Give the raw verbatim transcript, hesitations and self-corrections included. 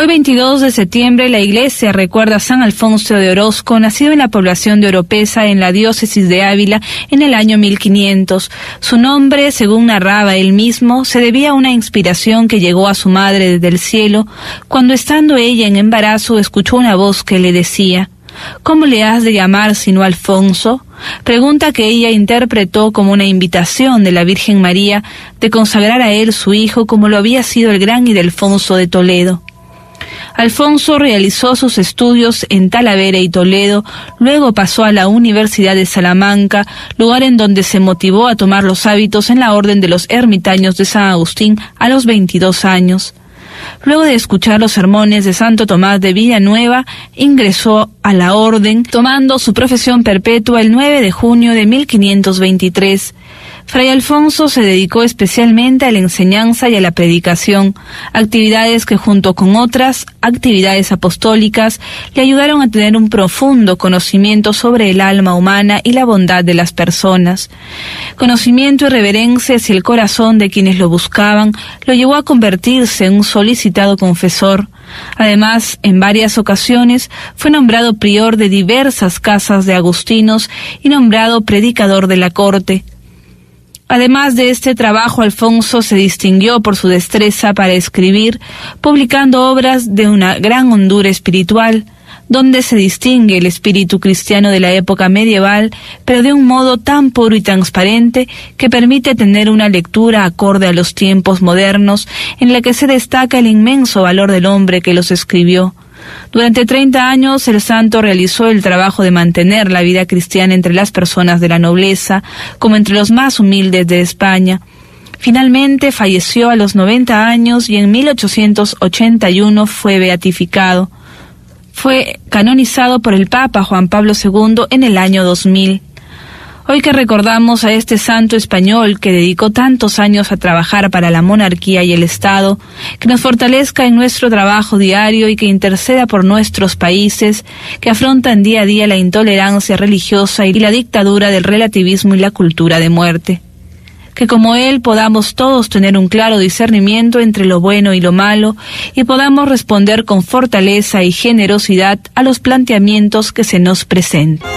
Hoy veintidós de septiembre la Iglesia recuerda a San Alfonso de Orozco, nacido en la población de Oropesa en la diócesis de Ávila en el año mil quinientos. Su nombre, según narraba él mismo, se debía a una inspiración que llegó a su madre desde el cielo, cuando estando ella en embarazo escuchó una voz que le decía: ¿cómo le has de llamar sino Alfonso? Pregunta que ella interpretó como una invitación de la Virgen María de consagrar a él su hijo como lo había sido el gran Ildefonso de Toledo. Alfonso realizó sus estudios en Talavera y Toledo, luego pasó a la Universidad de Salamanca, lugar en donde se motivó a tomar los hábitos en la Orden de los Ermitaños de San Agustín a los veintidós años. Luego de escuchar los sermones de Santo Tomás de Villanueva, ingresó a la orden, tomando su profesión perpetua el nueve de junio de mil quinientos veintitrés. Fray Alfonso se dedicó especialmente a la enseñanza y a la predicación, actividades que junto con otras actividades apostólicas le ayudaron a tener un profundo conocimiento sobre el alma humana y la bondad de las personas. Conocimiento y reverencia hacia el corazón de quienes lo buscaban lo llevó a convertirse en un solicitado confesor. Además, en varias ocasiones fue nombrado prior de diversas casas de agustinos y nombrado predicador de la corte. Además de este trabajo, Alfonso se distinguió por su destreza para escribir, publicando obras de una gran hondura espiritual, donde se distingue el espíritu cristiano de la época medieval, pero de un modo tan puro y transparente que permite tener una lectura acorde a los tiempos modernos, en la que se destaca el inmenso valor del hombre que los escribió. Durante treinta años el santo realizó el trabajo de mantener la vida cristiana entre las personas de la nobleza, como entre los más humildes de España. Finalmente falleció a los noventa años y en mil ochocientos ochenta y uno fue beatificado. Fue canonizado por el Papa Juan Pablo segundo en el año dos mil. Hoy que recordamos a este santo español que dedicó tantos años a trabajar para la monarquía y el Estado, que nos fortalezca en nuestro trabajo diario y que interceda por nuestros países que afrontan día a día la intolerancia religiosa y la dictadura del relativismo y la cultura de muerte. Que como él podamos todos tener un claro discernimiento entre lo bueno y lo malo y podamos responder con fortaleza y generosidad a los planteamientos que se nos presentan.